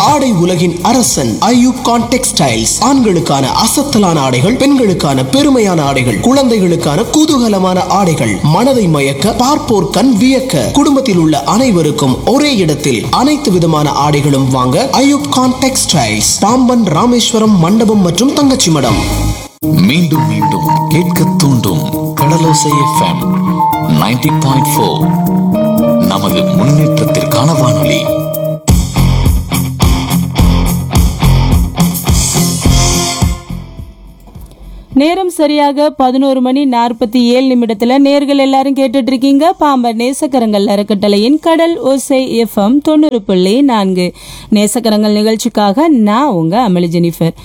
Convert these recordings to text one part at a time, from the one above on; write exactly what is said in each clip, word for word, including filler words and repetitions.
ஆடை உலகின் அரசன் ஐயூப் கான் டெக்ஸ்டைல்ஸ். ஆண்களுக்கான அசத்தலான ஆடைகள், பெண்களுக்கான பெருமையான ஆடைகள், குழந்தைகளுக்கான குதூகலமான ஆடைகள், மனதை மயக்க பார்ப்போர் கண் வியக்க, குடும்பத்தில் உள்ள அனைவருக்கும் ஒரே இடத்தில் அனைத்து விதமான ஆடைகளும் வாங்க ஐயூப் கான் டெக்ஸ்டைல்ஸ், பாம்பன் ராமேஸ்வரம் மண்டபம் மற்றும் தங்கச்சி மடம். மீண்டும் மீண்டும் கேட்க தூண்டும் கடலோசை எஃப்எம் நைன்டி பாயிண்ட் ஃபோர். நமது முன்னேற்றத்திற்கான வானொலி. நேரம் சரியாக பதினோரு மணி நாற்பத்தி ஏழு நிமிடத்துல நேர்கள் எல்லாரும் கேட்டுட்டு இருக்கீங்க பாம்பன் நேசக்கரங்கள் அறக்கட்டளையின் கடல் ஓசை எஃப்எம் தொண்ணூறு புள்ளி நான்கு. நேசக்கரங்கள் நிகழ்ச்சிக்காக நான் உங்க அமளி ஜெனிஃபர்.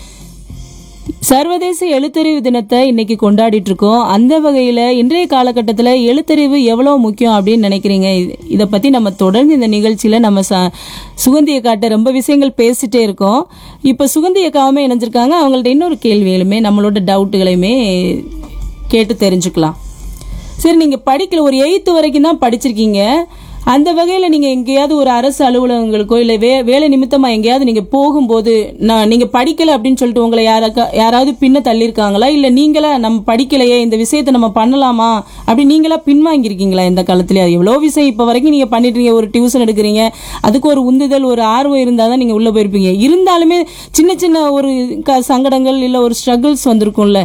சர்வதேச எழுத்தறிவு தினத்தை இன்னைக்கு கொண்டாடிட்டு இருக்கோம். அந்த வகையில இன்றைய காலகட்டத்தில் எழுத்தறிவு எவ்வளவு முக்கியம் அப்படின்னு நினைக்கிறீங்க? இதை பத்தி நம்ம தொடர்ந்து இந்த நிகழ்ச்சியில நம்ம சுகந்தியை காட்ட ரொம்ப விஷயங்கள் பேசிட்டே இருக்கோம். இப்ப சுகந்தியக்காவுமே இணைஞ்சிருக்காங்க. அவங்கள்ட்ட இன்னொரு கேள்விகளுமே நம்மளோட டவுட்டுகளையுமே கேட்டு தெரிஞ்சுக்கலாம். சரி, நீங்க படிக்கல, ஒரு எயித்து வரைக்கும் தான் படிச்சிருக்கீங்க. அந்த வகையில நீங்க எங்கேயாவது ஒரு அரசு அலுவலகங்களுக்கோ இல்ல வே வேலை நிமித்தமா எங்கேயாவது நீங்க போகும்போது நான் நீங்க படிக்கல அப்படின்னு சொல்லிட்டு உங்களை யாராக்கா யாராவது பின்ன தள்ளியிருக்காங்களா? இல்ல நீங்களா நம்ம படிக்கலையே, இந்த விஷயத்த நம்ம பண்ணலாமா அப்படி நீங்களா பின்வாங்கிருக்கீங்களா? இந்த காலத்துல எவ்வளவு விஷயம் இப்ப வரைக்கும் நீங்க பண்ணிட்டு இருக்கீங்க. ஒரு டியூஷன் எடுக்கிறீங்க, அதுக்கு ஒரு உந்துதல், ஒரு ஆர்வம் இருந்தாதான் நீங்க உள்ள போயிருப்பீங்க. இருந்தாலுமே சின்ன சின்ன ஒரு சங்கடங்கள் இல்ல ஒரு ஸ்ட்ரகிள்ஸ் வந்திருக்கும்ல.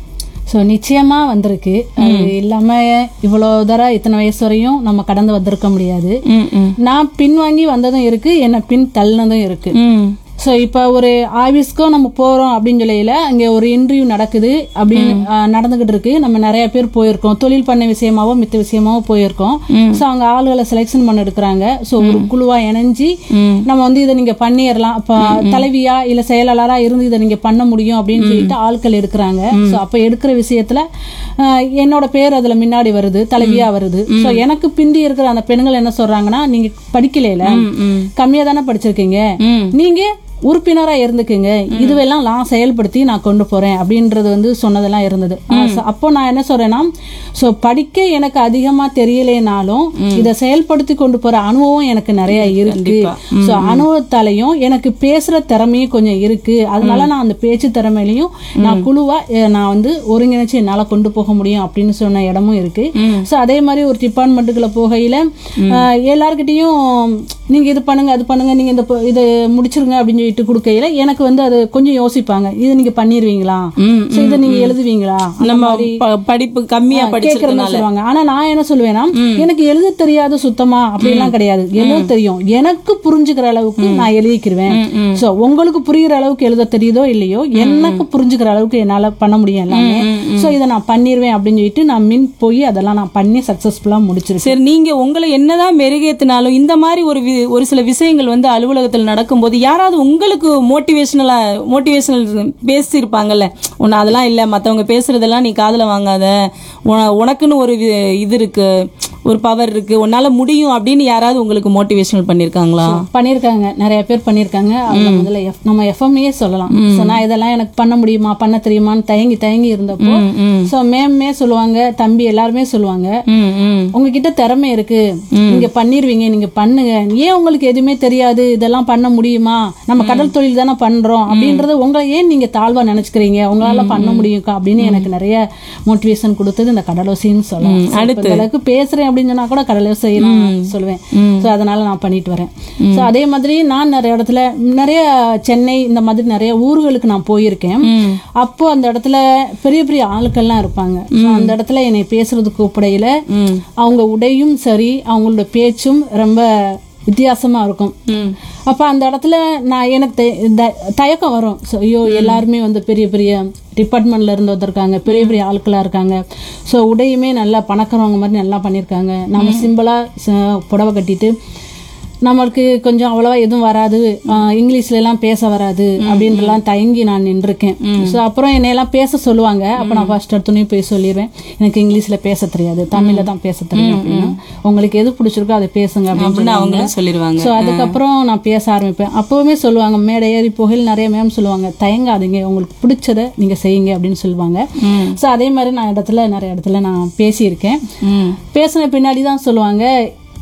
ஸோ நிச்சயமாக வந்திருக்கு. அது இல்லாமல் இவ்வளோ தர இத்தனை வயசு வரையும் நம்ம கடந்து வந்திருக்க முடியாது. நான் பின்வாங்கி வந்ததும் இருக்கு, என்னை பின் தள்ளினதும் இருக்கு. ஸோ இப்போ ஒரு ஆஃபீஸ்க்கும் நம்ம போகிறோம் அப்படின்னு சொல்லையில அங்கே ஒரு இன்டர்வியூ நடக்குது அப்படின்னு நடந்துகிட்டு இருக்கு. நம்ம நிறைய பேர் போயிருக்கோம், தொழில் பண்ண விஷயமாவோ மித்த விஷயமாவோ போயிருக்கோம். ஸோ அவங்க ஆளுகளை செலெக்ஷன் பண்ண எடுக்கிறாங்க. ஸோ ஒரு குழுவா இணைஞ்சி நம்ம வந்து இதை நீங்க பண்ணிடலாம், இப்போ தலைவியா இல்ல செயலாளரா இருந்து இதை நீங்க பண்ண முடியும் அப்படின்னு சொல்லிட்டு ஆட்கள் எடுக்கிறாங்க. ஸோ அப்போ எடுக்கிற விஷயத்துல என்னோட பேர் அதுல முன்னாடி வருது, தலைவியா வருது. ஸோ எனக்கு பிந்தி இருக்கிற அந்த பெண்கள் என்ன சொல்றாங்கன்னா, நீங்க படிக்கல, கம்மியா தானே படிச்சிருக்கீங்க, நீங்க உறுப்பினரா இருந்துக்குங்க, இதுவெல்லாம் நான் செயல்படுத்தி நான் கொண்டு போறேன் அப்படின்றது வந்து சொன்னதெல்லாம் இருந்தது. அப்போ நான் என்ன சொல்றேன்னா, சோ படிக்க எனக்கு அதிகமா தெரியலேனாலும் இதை செயல்படுத்தி கொண்டு போற அனுபவம் எனக்கு நிறைய இருக்கு. சோ அனுபவத்தாலையும் எனக்கு பேசுற திறமையும் கொஞ்சம் இருக்கு. அதனால நான் அந்த பேச்சு திறமையிலையும் நான் குழுவா நான் வந்து ஒருங்கிணைச்சு என்னால கொண்டு போக முடியும் அப்படின்னு சொன்ன இடமும் இருக்கு. சோ அதே மாதிரி ஒரு டிபார்ட்மெண்ட்டுக்குள்ள போகையில எல்லார்கிட்டையும் நீங்க இது பண்ணுங்க அது பண்ணுங்க, நீங்க இந்த இது முடிச்சிருங்க அப்படின்னு சொல்லிட்டு கொடுக்கையில எனக்கு வந்து அது கொஞ்சம் யோசிப்பாங்க, இது நீங்க பண்ணிருவீங்களா, இதை நீங்க எழுதுவீங்களா, நம்ம படிப்பு கம்மியா படிச்சிருக்கனால சொல்லுவாங்க. ஆனா நான் என்ன சொல்லுவேன்னா, எனக்கு எழுத தெரியாது சுத்தமா அப்படிலாம் கிடையாது, எழுத தெரியும், எனக்கு புரிஞ்சுக்கிற அளவுக்கு நான் எழுதிக்கிருவேன். சோ உங்களுக்கு புரியுற அளவுக்கு எழுத தெரியுதோ இல்லையோ, எனக்கு புரிஞ்சுக்கிற அளவுக்கு என்னால பண்ண முடியும் எல்லாமே. சோ இதை நான் பண்ணிருவேன் அப்படின்னு சொல்லிட்டு நான் மின் போய் அதெல்லாம் நான் பண்ணி சக்சஸ்ஃபுல்லா முடிச்சிருக்கேன். சரி, நீங்க உங்களை என்னதான் மெருகேத்தினாலும் இந்த மாதிரி ஒரு ஒரு சில விஷயங்கள் வந்து அலுவலகத்தில் நடக்கும்போது யாராவது உங்களுக்கு மோட்டிவேஷனலா மோட்டிவேஷனல் பேசியிருப்பாங்கல்ல, உன்னை அதெல்லாம் இல்லை, மற்றவங்க பேசுறதெல்லாம் நீ காதுல வாங்காத, உனக்குன்னு ஒரு இது இருக்கு, ஒரு பவர் இருக்கு, உன்னால முடியும் அப்படின்னு யாராவது உங்களுக்கு மோட்டிவேஷனல் பண்ணிருக்காங்களா? பண்ணிருக்காங்க, நிறைய பேர் பண்ணிருக்காங்க. அவங்க முதல்ல நம்ம எஃப்எம்ஏ சொல்லலாம். நான் இதெல்லாம் எனக்கு பண்ண முடியுமா பண்ண தெரியுமான்னு தயங்கி தயங்கி இருந்தப்போ சோ மேமே சொல்லுவாங்க, தம்பி எல்லாருமே சொல்லுவாங்க, உங்ககிட்ட திறமை இருக்கு, நீங்க பண்ணிருவீங்க, நீங்க பண்ணுங்க, ஏன் உங்களுக்கு எதுவுமே தெரியாது, இதெல்லாம் பண்ண முடியுமா, நம்ம கடல் தொழில் தானே பண்றோம் அப்படின்றது உங்களை ஏன் நீங்க தாழ்வா நினைச்சுக்கிறீங்க, உங்களால பண்ண முடியும் அப்படின்னு எனக்கு நிறைய மோட்டிவேஷன் கொடுத்தது இந்த கடலோசைன்னு சொல்லலாம். அடுத்த அளவுக்கு பேசுறேன் அப்படின்னு சொன்னா கூட கடலோசை நான் சொல்லுவேன். சோ அதனால நான் பண்ணிட்டு வரேன். சோ அதே மாதிரி நான் நிறைய இடத்துல நிறைய சென்னை இந்த மாதிரி நிறைய ஊர்களுக்கு நான் போயிருக்கேன். அப்போ அந்த இடத்துல பெரிய பெரிய ஆட்கள்லாம் இருப்பாங்க. அந்த இடத்துல என்னை பேசுறது கூப்பிடையில அவங்க உடையும் சரி அவங்களோட பேச்சும் ரொம்ப வித்தியாசமா இருக்கும். அப்ப அந்த இடத்துல நான் எனக்கு தயக்கம் வரும். ஐயோ எல்லாருமே வந்து பெரிய பெரிய டிபார்ட்மெண்ட்ல இருந்து வந்திருக்காங்க, பெரிய பெரிய ஆட்களா இருக்காங்க. ஸோ உடையுமே நல்லா பணக்காரவங்க மாதிரி நல்லா பண்ணியிருக்காங்க. நம்ம சிம்பிளா புடவை கட்டிட்டு நம்மளுக்கு கொஞ்சம் அவ்வளவா எதுவும் வராது, இங்கிலீஷ்ல எல்லாம் பேச வராது அப்படின்றலாம் தயங்கி நான் நின்றுருக்கேன். ஸோ அப்புறம் என்னையெல்லாம் பேச சொல்லுவாங்க. அப்போ நான் ஃபர்ஸ்ட் எடுத்துனையும் போய் சொல்லிடுவேன், எனக்கு இங்கிலீஷ்ல பேச தெரியாது, தமிழ்ல தான் பேச தெரியும் அப்படின்னா, உங்களுக்கு எது பிடிச்சிருக்கோ அதை பேசுங்க அப்படின்னு அவங்க சொல்லிடுவாங்க. ஸோ அதுக்கப்புறம் நான் பேச ஆரம்பிப்பேன். அப்பவுமே சொல்லுவாங்க, மேடை ஏறி புகையில் நிறைய மேம் சொல்லுவாங்க, தயங்காதீங்க, உங்களுக்கு பிடிச்சதை நீங்க செய்யுங்க அப்படின்னு சொல்லுவாங்க. ஸோ அதே மாதிரி நான் இடத்துல நிறைய இடத்துல நான் பேசியிருக்கேன். பேசின பின்னாடி தான் சொல்லுவாங்க,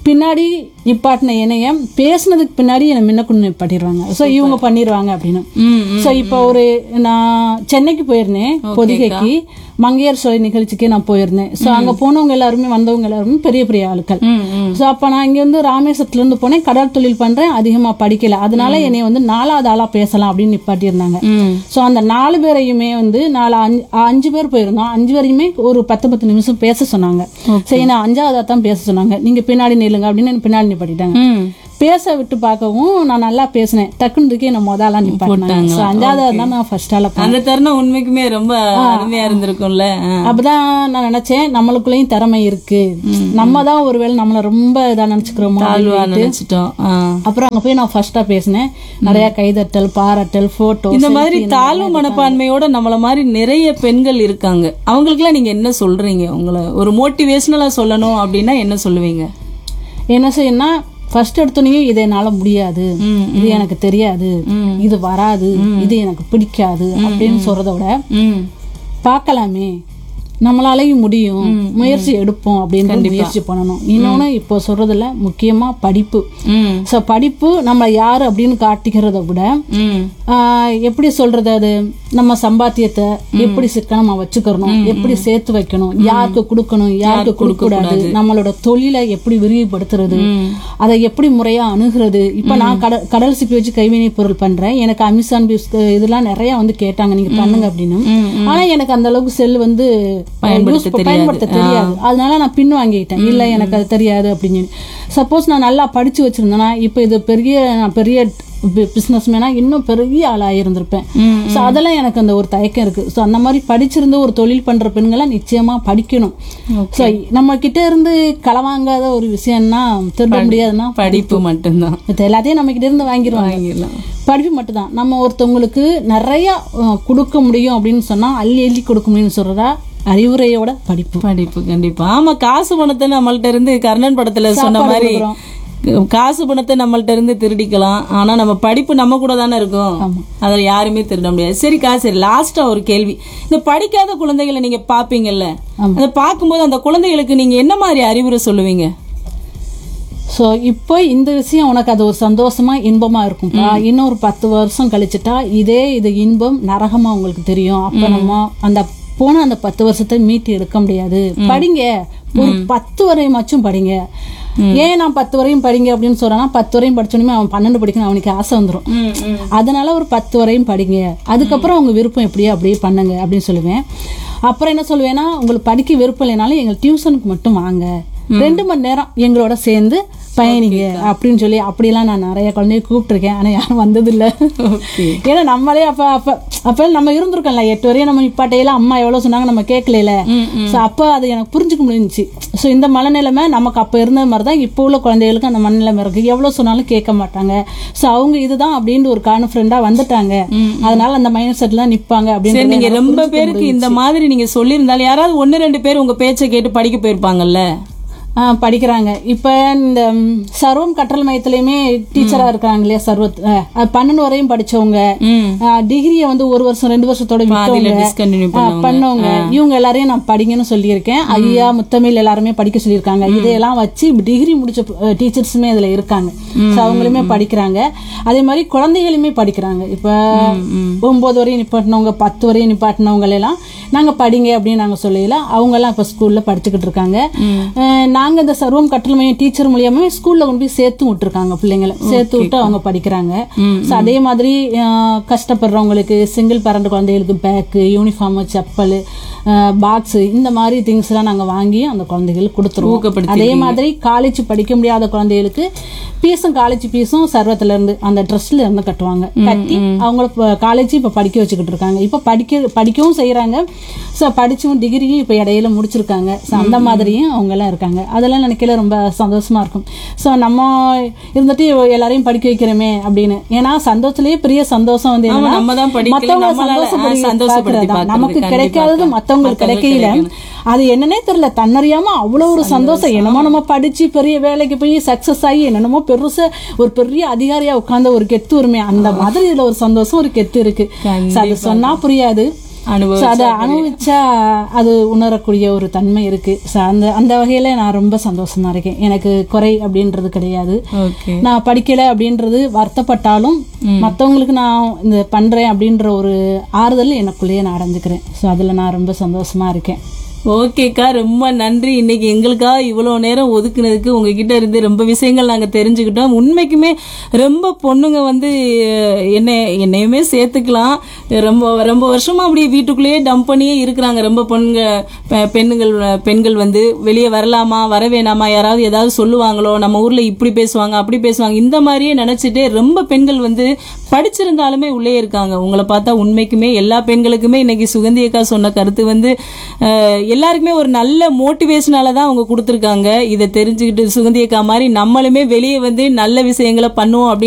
பின்னாடி நிப்பாட்டின என்னைய பேசுனதுக்கு பின்னாடி என்னை முன்ன கொண்டு நிப்பாட்டிடுவாங்க. ஸோ இவங்க பண்ணிடுவாங்க அப்படின்னு. ஸோ இப்போ ஒரு நான் சென்னைக்கு போயிருந்தேன் பொதிகைக்கு, மங்கையர் சோலை நிகழ்ச்சிக்கு நான் போயிருந்தேன். ஸோ அங்கே போனவங்க எல்லாருமே வந்தவங்க எல்லாருமே பெரிய பெரிய ஆட்கள். ஸோ அப்போ நான் இங்கே வந்து ராமேஸ்வரத்துல இருந்து போனேன், கடல் தொழில் பண்றேன், அதிகமா படிக்கல, அதனால என்னை வந்து நாலாவது ஆளா பேசலாம் அப்படின்னு நிப்பாட்டியிருந்தாங்க. ஸோ அந்த நாலு பேரையுமே வந்து நாலு அஞ்சு அஞ்சு பேர் போயிருந்தோம், அஞ்சு பேரையுமே ஒரு பத்து பத்து நிமிஷம் பேச சொன்னாங்க. சரி நான் அஞ்சாவதா தான் பேச சொன்னாங்க, நீங்க பின்னாடி நில்லுங்க அப்படின்னு பின்னாடி நிப்பாட்டிட்டாங்க. பேச விட்டு பார்க்கவும் நான் நல்லா பேசினேன், டக்குன்னு என்ன முதலா நிப்பாட்டினாங்க. அஞ்சாவது தான் நான் ஃபர்ஸ்ட் ஆள. அந்த தருணம் உண்மைக்குமே ரொம்ப அருமையா இருந்திருக்கும்ல. அப்பதான் நான் நினைச்சேன் நம்மளுக்குள்ளயும் திறமை இருக்கு, நம்ம தான் ஒருவேளை நம்மள ரொம்ப இதா நினைச்சுக்கிறோமோ நினைச்சிட்டோம். அப்புறம் அங்க போய் நான் ஃபர்ஸ்டா பேசினேன், நிறைய கைதட்டல், பாராட்டல், போட்டோ. இந்த மாதிரி தாழ்வு மனப்பான்மையோட நம்மள மாதிரி நிறைய பெண்கள் இருக்காங்க. அவங்களுக்கு எல்லாம் நீங்க என்ன சொல்றீங்க? உங்களை ஒரு மோட்டிவேஷனலா சொல்லணும் அப்படின்னா என்ன சொல்லுவீங்க? என்ன செய்யணும்னா, ஃபர்ஸ்ட் எடுத்தோடனே இது என்னால முடியாது, இது எனக்கு தெரியாது, இது வராது, இது எனக்கு பிடிக்காது அப்படின்னு சொல்றத விட பார்க்கலாமே, நம்மளாலையும் முடியும், முயற்சி எடுப்போம் அப்படின்னு முயற்சி பண்ணணும். இன்னொன்னு இப்போ சொல்றதுல முக்கியமா படிப்பு. சோ படிப்பு நம்ம யாரு அப்படின்னு காட்டிக்கிறத விட எப்படி சொல்றது, அது நம்ம சம்பாத்தியத்தை எப்படி சிக்கனமா வச்சுக்கணும், எப்படி சேர்த்து வைக்கணும், யாருக்கு கொடுக்கணும், யாருக்கு கொடுக்க கூடாது, நம்மளோட தொழிலை எப்படி விரிவுபடுத்துறது, அதை எப்படி முறையா அணுகிறது. இப்ப நான் கடல் கடல் சிப்பி வச்சு கைவினை பொருள் பண்றேன், எனக்கு அமேசான் இதெல்லாம் நிறைய வந்து கேட்டாங்க நீங்க பண்ணுங்க அப்படின்னு. ஆனா எனக்கு அந்த அளவுக்கு செல் வந்து பயன்படுத்த தெரியாது, அதனால நான் பின் வாங்கிட்டேன். இல்ல எனக்கு அது தெரியாது அப்படின்னு. சப்போஸ் நான் நல்லா படிச்சு வச்சிருந்தேன்னா இப்ப இது பெரிய பெரிய பிசினஸ் மேனா இன்னும் பெரிய ஆளா இருந்திருப்பேன். சோ அதெல்லாம் எனக்கு அந்த ஒரு தயக்கம் இருக்கு. சோ அந்த மாதிரி படிச்சிருந்து ஒரு தொழில் பண்ற பெண்களை நிச்சயமா படிக்கணும். சோ நம்ம கிட்ட இருந்து களவாங்காத ஒரு விஷயம்னா திருட முடியாதுன்னா படிப்பு மட்டும்தான். எல்லாத்தையும் நம்ம கிட்ட இருந்து வாங்கிடுவாங்க, படிப்பு மட்டும்தான். நம்ம ஒருத்தவங்களுக்கு நிறைய கொடுக்க முடியும் அப்படின்னு சொன்னா அள்ளி அள்ளி கொடுக்க முடியும்னு சொல்றதா அறிவுரையோட படிப்பு. படிப்பு கண்டிப்பா. ஆமா, காசு பணத்தை நம்மள்ட்ட இருந்து கர்ணன் படத்துல சொன்ன மாதிரி காசு பணத்தை நம்மள்ட்ட இருந்து திருடிக்கலாம், ஆனா நம்ம படிப்பு நம்ம கூட தானே இருக்கும், அதை யாருமே திருட முடியாது. சரிக்கா, சரி லாஸ்டா ஒரு கேள்வி. இந்த படிக்காத குழந்தைகளை நீங்க பாப்பீங்கல்ல, அதை பார்க்கும்போது அந்த குழந்தைகளுக்கு நீங்க என்ன மாதிரி அறிவுரை சொல்லுவீங்க? ஸோ இப்போ இந்த விஷயம் உனக்கு அது ஒரு சந்தோஷமா இன்பமா இருக்கும், இன்னொரு பத்து வருஷம் கழிச்சுட்டா இதே இது இன்பம் நரகமா உங்களுக்கு தெரியும். அப்ப நம்ம அந்த போன அந்த பத்து வருஷத்தை மீட்டு எடுக்க முடியாது. படிங்க, ஒரு பத்து வரையுமாச்சும் படிங்க. ஏன் நான் பத்து வரையும் படிங்க அப்படின்னு சொல்றேன்னா, பத்து வரையும் படிச்சோன்னே அவன் பன்னெண்டு படிக்கணும் அவனுக்கு ஆசை வந்துடும். அதனால ஒரு பத்து வரையும் படிங்க, அதுக்கப்புறம் உங்க விருப்பம் எப்படியோ அப்படியே பண்ணுங்க அப்படின்னு சொல்லுவேன். அப்புறம் என்ன சொல்லுவேன்னா, உங்களுக்கு படிக்க விருப்பம் இல்லைனாலும் எங்க டியூஷனுக்கு மட்டும் வாங்க, ரெண்டு மணி நேரம் எங்களோட சேர்ந்து பயணிங்க அப்படின்னு சொல்லி அப்படியெல்லாம் நான் நிறைய குழந்தைய கூப்பிட்டுருக்கேன். ஆனா யாரும் வந்தது இல்லை. ஏன்னா நம்மளே அப்ப அப்ப அப்ப நம்ம இருந்திருக்கோம்ல, எட்டு வரையும் நம்ம நிப்பாட்டையெல்லாம் அம்மா எவ்வளவு சொன்னாங்க நம்ம கேட்கல. சோ அப்ப அது எனக்கு புரிஞ்சுக்க முடிஞ்சிச்சு. சோ இந்த மனநிலைமை நமக்கு அப்ப இருந்த மாதிரிதான் இப்ப உள்ள குழந்தைகளுக்கு அந்த மனநிலைமை இருக்கு. எவ்வளவு சொன்னாலும் கேட்க மாட்டாங்க. சோ அவங்க இதுதான் அப்படின்னு ஒரு கான்ஃபிடண்டா வந்துட்டாங்க, அதனால அந்த மைண்ட் செட்ல நிப்பாங்க அப்படின்னு. நீங்க ரொம்ப பேருக்கு இந்த மாதிரி நீங்க சொல்லியிருந்தாலும் யாராவது ஒன்னு ரெண்டு பேர் உங்க பேச்சை கேட்டு படிக்க போயிருப்பாங்கல்ல? படிக்கிறாங்க. இப்ப இந்த சர்வம் கற்றல் மையத்திலயுமே டீச்சரா இருக்காங்க இல்லையா, சர்வத் பன்னெண்டு வரையும் படிச்சவங்க, டிகிரிய வந்து ஒரு வருஷம் ரெண்டு வருஷத்தோட பண்ணவங்க, இவங்க எல்லாரையும் நான் படிங்கன்னு சொல்லியிருக்கேன். ஐயா முத்தமிழ் எல்லாருமே படிக்க சொல்லியிருக்காங்க. இதையெல்லாம் வச்சு டிகிரி முடிச்ச டீச்சர்ஸுமே இதுல இருக்காங்க. அவங்களுமே படிக்கிறாங்க. அதே மாதிரி குழந்தைகளுமே படிக்கிறாங்க. இப்ப ஒன்பது வரையும் நிப்பாட்டினவங்க, பத்து வரையும் நிப்பாட்டினவங்க எல்லாம் நாங்க படிங்க அப்படின்னு நாங்க சொல்லல, அவங்க எல்லாம் இப்ப ஸ்கூல்ல படிச்சுக்கிட்டு இருக்காங்க. நாங்க இந்த சர்வம் கற்றல் மையம் டீச்சர் மூலியமா ஸ்கூல்ல கொண்டு போய் சேர்த்து விட்டுருக்காங்க, பிள்ளைங்களை சேர்த்து விட்டு அவங்க படிக்கிறாங்க. அதே மாதிரி கஷ்டப்படுறவங்களுக்கு சிங்கிள் பேரண்ட் குழந்தைகளுக்கு பேக்கு, யூனிஃபார்ம், செப்பல், பாக்ஸ், இந்த மாதிரி திங்ஸ் எல்லாம் நாங்க வாங்கி அந்த குழந்தைகளுக்கு கொடுத்துருவோம். அதே மாதிரி காலேஜ் படிக்க முடியாத குழந்தைகளுக்கு பீஸும் காலேஜ் பீஸும் சர்வத்துல இருந்து அந்த ட்ரெஸ்ல இருந்து கட்டுவாங்க, கட்டி அவங்கள காலேஜ் இப்ப படிக்க வச்சுக்கிட்டு இருக்காங்க. இப்ப படிக்க படிக்கவும் செய்யறாங்க. சோ படிச்சும் டிகிரியும் இப்ப இடையில முடிச்சிருக்காங்க. அந்த மாதிரியும் அவங்க எல்லாம் இருக்காங்க. அதெல்லாம் நினைக்கல ரொம்ப சந்தோஷமா இருக்கும். சோ நம்ம இருந்துட்டு எல்லாரையும் படிக்க வைக்கிறோமே அப்படின்னு. ஏன்னா சந்தோஷத்திலேயே பெரிய சந்தோஷம் வந்து மத்தவங்க சந்தோஷப்படுத்தி, நமக்கு கிடைக்காதது மத்தவங்களுக்கு கிடைக்கல, அது என்னன்னே தெரியல, தன்னறியாம அவ்வளவு ஒரு சந்தோஷம். என்னமோ நம்ம படிச்சு பெரிய வேலைக்கு போய் சக்சஸ் ஆகி என்னென்னமோ பெருசா ஒரு பெரிய அதிகாரியா உட்கார்ந்த ஒரு கெத்து வருமே, அந்த மாதிரி இதுல ஒரு சந்தோஷம், ஒரு கெத்து இருக்கு. அது சொன்னா புரியாது. அனுபவம் So, அதை அனுபவிச்சா அது உணரக்கூடிய ஒரு தன்மை இருக்கு. So, அந்த அந்த வகையில நான் ரொம்ப சந்தோஷமா இருக்கேன். எனக்கு குறை அப்படின்றது கிடையாது. ஓகே. நான் படிக்கல அப்படின்றது வருத்தப்பட்டாலும் மற்றவங்களுக்கு நான் இந்த பண்றேன் அப்படின்ற ஒரு ஆறுதல் எனக்குள்ளேயே நான் அடைஞ்சுக்கிறேன். ஸோ அதுல நான் ரொம்ப சந்தோஷமா இருக்கேன். ஓகேக்கா, ரொம்ப நன்றி. இன்னைக்கு எங்களுக்காக இவ்வளோ நேரம் ஒதுக்குனதுக்கு உங்ககிட்ட இருந்து ரொம்ப விஷயங்கள் நாங்கள் தெரிஞ்சுக்கிட்டோம். உண்மைக்குமே ரொம்ப பொண்ணுங்க வந்து என்ன என்னையுமே சேர்த்துக்கலாம், ரொம்ப ரொம்ப வருஷமா அப்படியே வீட்டுக்குள்ளேயே டம்ப் பண்ணியே இருக்கிறாங்க. ரொம்ப பொண்ணுங்க பெ- பெண்ணுங்கள் பெண்கள் வந்து வெளியே வரலாமா வர வேணாமா, யாராவது ஏதாவது சொல்லுவாங்களோ, நம்ம ஊர்ல இப்படி பேசுவாங்க அப்படி பேசுவாங்க, இந்த மாதிரியே நினைச்சிட்டு ரொம்ப பெண்கள் வந்து படிச்சிருந்தாலுமே உள்ளே இருக்காங்க. உங்களை பார்த்தா உண்மைக்குமே எல்லா பெண்களுக்குமே இன்னைக்கு சுகந்தி அக்கா சொன்ன கருத்து வந்து அஹ், எல்லாருக்குமே ஒரு நல்ல மோட்டிவேஷனால தான் அவங்க கொடுத்துருக்காங்க. இதை தெரிஞ்சுக்கிட்டு சுகந்தி அக்கா மாதிரி நம்மளுமே வெளியே வந்து நல்ல விஷயங்களை பண்ணுவோம் அப்படின்னு